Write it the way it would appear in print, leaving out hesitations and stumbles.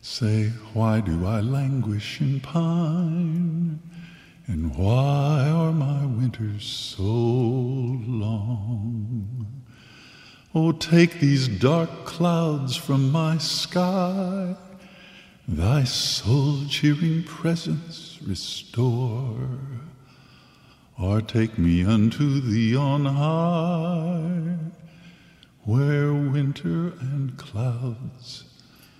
Say, why do I languish and pine? And why are my winters so long? Oh, take these dark clouds from my sky, thy soul-cheering presence restore, or take me unto thee on high, where winter and clouds